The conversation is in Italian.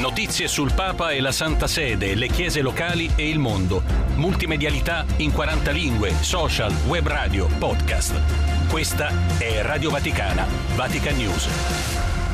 Notizie sul Papa e la Santa Sede, le chiese locali e il mondo. Multimedialità in 40 lingue, social, web radio, podcast. Questa è Radio Vaticana, Vatican News.